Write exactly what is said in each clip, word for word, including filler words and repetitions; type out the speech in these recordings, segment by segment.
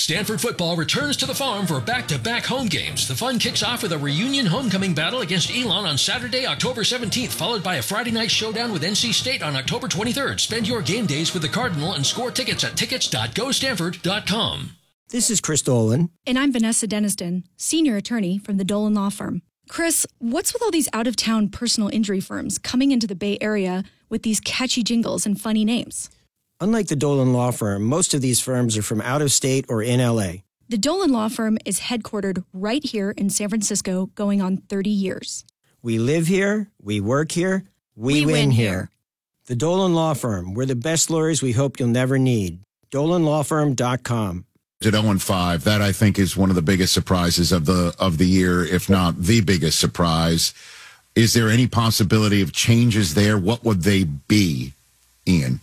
Stanford football returns to the farm for back-to-back home games. The fun kicks off with a reunion homecoming battle against Elon on Saturday, October seventeenth, followed by a Friday night showdown with N C State on October twenty-third. Spend your game days with the Cardinal and score tickets at tickets dot go stanford dot com. This is Chris Dolan. And I'm Vanessa Deniston, senior attorney from the Dolan Law Firm. Chris, what's with all these out-of-town personal injury firms coming into the Bay Area with these catchy jingles and funny names? Unlike the Dolan Law Firm, most of these firms are from out of state or in L A. The Dolan Law Firm is headquartered right here in San Francisco, going on thirty years. We live here, we work here, we, We win, win here. here. The Dolan Law Firm, we're the best lawyers we hope you'll never need. dolan law firm dot com. At oh and five, that I think is one of the biggest surprises of the of the year, if not the biggest surprise. Is there any possibility of changes there? What would they be, Ian?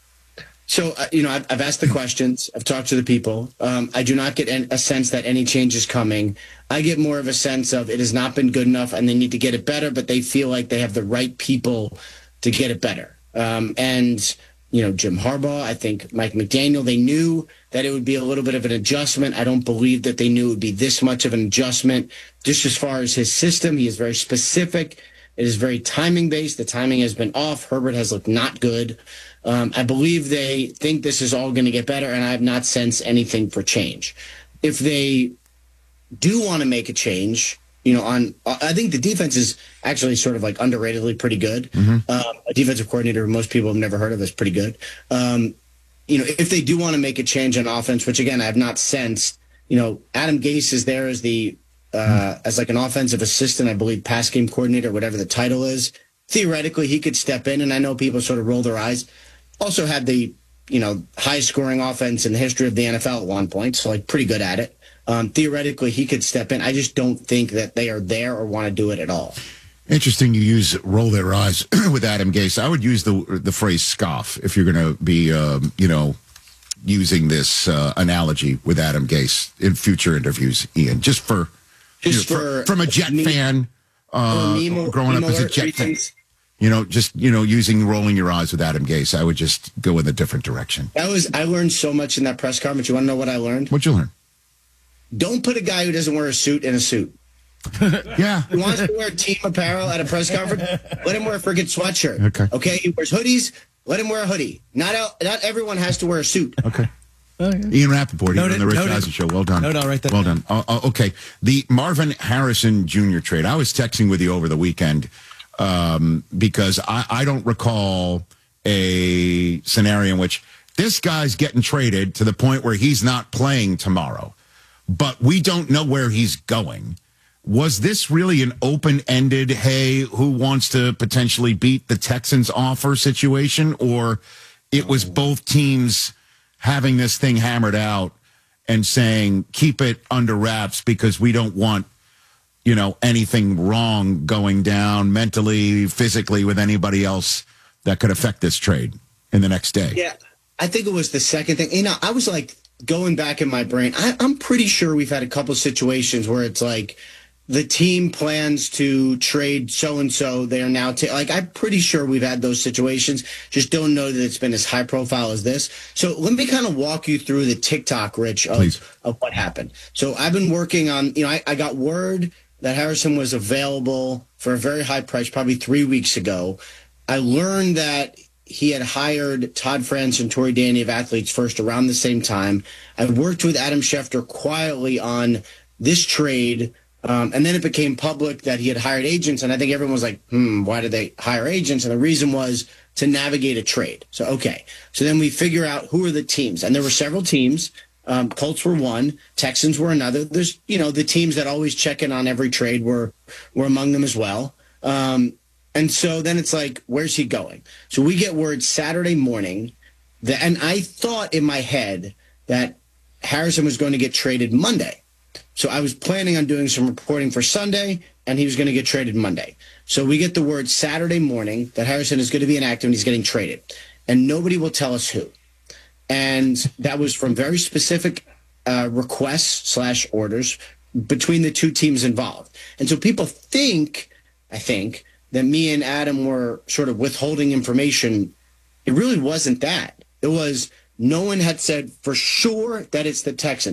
So, uh, you know, I've, I've asked the questions. I've talked to the people. Um, I do not get an, a sense that any change is coming. I get more of a sense of it has not been good enough and they need to get it better, but they feel like they have the right people to get it better. Um, and, you know, Jim Harbaugh, I think Mike McDaniel, they knew that it would be a little bit of an adjustment. I don't believe that they knew it would be this much of an adjustment. Just as far as his system, he is very specific. It is very timing-based. The timing has been off. Herbert has looked not good. Um, I believe they think this is all going to get better, and I have not sensed anything for change. If they do want to make a change, you know, on I think the defense is actually sort of like underratedly pretty good. Mm-hmm. Um, a defensive coordinator most people have never heard of is pretty good. Um, you know, if they do want to make a change on offense, which again I have not sensed, you know, Adam Gase is there as the uh, as like an offensive assistant, I believe, pass game coordinator, whatever the title is. Theoretically, he could step in, and I know people sort of roll their eyes. Also had the, you know, highest scoring offense in the history of the N F L at one point, so like pretty good at it. Um, theoretically, he could step in. I just don't think that they are there or want to do it at all. Interesting you use roll their eyes with Adam Gase. I would use the the phrase scoff if you're going to be, um, you know, using this uh, analogy with Adam Gase in future interviews, Ian, just for, just you know, for, for from a Jet me, fan uh, meme, growing meme up as a Jet reasons. fan. You know, just, you know, using rolling your eyes with Adam Gase, I would just go in a different direction. That was, I learned so much in that press conference. You want to know what I learned? What'd you learn? Don't put a guy who doesn't wear a suit in a suit. Yeah. He wants to wear team apparel at a press conference, let him wear a freaking sweatshirt. Okay. Okay. He wears hoodies, let him wear a hoodie. Not out, not everyone has to wear a suit. Okay. Okay. Ian Rappaport, Noted, on the Rich noted. Eisen Show. Well done. No, no, right there. Well done. Uh, uh, okay. The Marvin Harrison Junior trade. I was texting with you over the weekend um, because I, I don't recall a scenario in which this guy's getting traded to the point where he's not playing tomorrow, but we don't know where he's going. Was this really an open-ended, hey, who wants to potentially beat the Texans offer situation, or it was both teams having this thing hammered out and saying, keep it under wraps because we don't want, you know, anything wrong going down mentally, physically with anybody else that could affect this trade in the next day? Yeah, I think it was the second thing. You know, I was like going back in my brain. I, I'm pretty sure we've had a couple situations where it's like the team plans to trade so-and-so. They are now ta- like, I'm pretty sure we've had those situations. Just don't know that it's been as high profile as this. So let me kind of walk you through the TikTok, Rich, of, of what happened. So I've been working on, you know, I, I got word that Harrison was available for a very high price probably three weeks ago. I learned that he had hired Todd France and Tori Danny of Athletes First around the same time. I worked with Adam Schefter quietly on this trade. Um, and then it became public that he had hired agents. And I think everyone was like, hmm, why did they hire agents? And the reason was to navigate a trade. So, okay. So then we figure out who are the teams. And there were several teams. Um, Colts were one. Texans were another. There's, you know, the teams that always check in on every trade were, were among them as well. Um, and so then it's like, where's he going? So we get word Saturday morning that, and I thought in my head that Harrison was going to get traded Monday. So I was planning on doing some reporting for Sunday, and he was going to get traded Monday. So we get the word Saturday morning that Harrison is going to be inactive and he's getting traded. And nobody will tell us who. And that was from very specific uh, requests slash orders between the two teams involved. And so people think, I think, that me and Adam were sort of withholding information. It really wasn't that. It was no one had said for sure that it's the Texans.